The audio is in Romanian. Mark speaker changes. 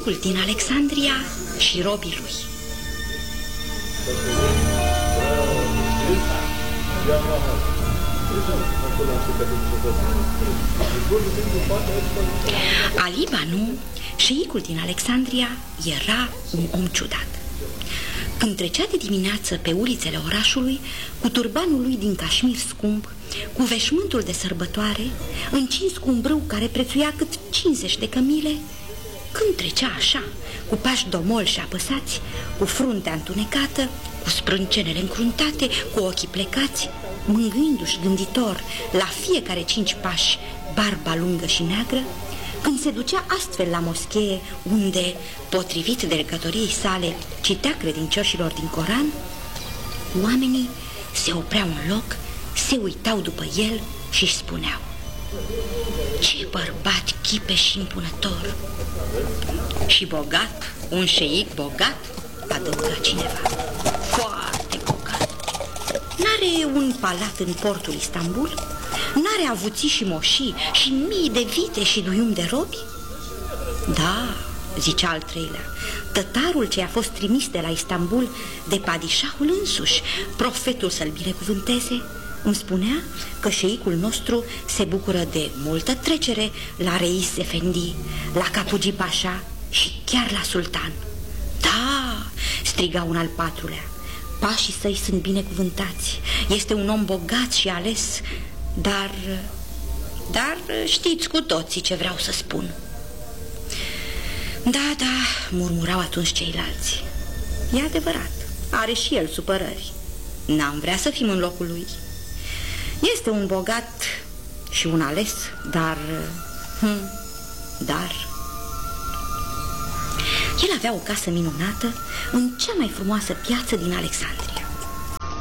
Speaker 1: șeicul din Alexandria și robii lui. Ali Banu, șeicul din Alexandria, era un om ciudat. Când trecea de dimineață pe ulițele orașului, cu turbanul lui din cașmir scump, cu veșmântul de sărbătoare, încins cu un brâu care prețuia cât 50 de cămile, când trecea așa, cu pași domoli și apăsați, cu fruntea întunecată, cu sprâncenele încruntate, cu ochii plecați, mângâindu-și gânditor la fiecare 5 pași barba lungă și neagră, când se ducea astfel la moschee, unde, potrivit delegătoriei sale, citea credincioșilor din Coran, oamenii se opreau în loc, se uitau după el și își spuneau: ce bărbat chipe și impunător! Și bogat, un șeic bogat, adăuga cineva. Foarte bogat. N-are un palat în portul Istanbul? N-are avuții și moșii și mii de vite și duiumi de robi? Da, zicea al treilea, tătarul ce a fost trimis de la Istanbul de padișahul însuși, profetul să-l binecuvânteze, îmi spunea că șeicul nostru se bucură de multă trecere la Reis Efendi, la Capugi Pașa și chiar la sultan. Da, striga un al patrulea, pașii săi sunt binecuvântați, este un om bogat și ales, dar știți cu toții ce vreau să spun. Da, da, murmurau atunci ceilalți. E adevărat, are și el supărări. N-am vrea să fim în locul lui. Este un bogat și un ales, dar... El avea o casă minunată în cea mai frumoasă piață din Alexandria.